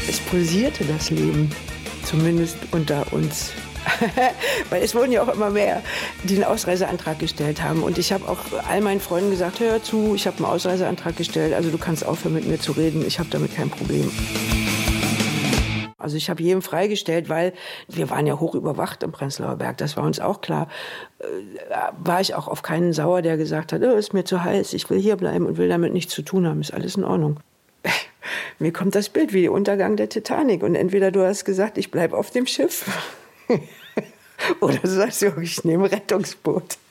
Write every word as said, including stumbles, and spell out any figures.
Es pulsierte das Leben, zumindest unter uns. Weil es wurden ja auch immer mehr, die einen Ausreiseantrag gestellt haben. Und ich habe auch all meinen Freunden gesagt, hör zu, ich habe einen Ausreiseantrag gestellt, also du kannst aufhören mit mir zu reden, ich habe damit kein Problem. Also ich habe jedem freigestellt, weil wir waren ja hoch überwacht im Prenzlauer Berg, das war uns auch klar. Äh, war ich auch auf keinen sauer, der gesagt hat, oh, ist mir zu heiß, ich will hier bleiben und will damit nichts zu tun haben, ist alles in Ordnung. Mir kommt das Bild wie der Untergang der Titanic und entweder du hast gesagt, ich bleib auf dem Schiff oder du sagst, ich nehme ein Rettungsboot.